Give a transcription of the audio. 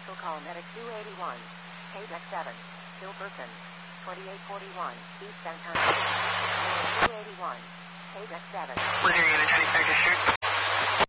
Special call medic 281. Payback 7. Hilperson. 2841. East San Antonio. 281. Payback 7. Was your unit 25 to shoot?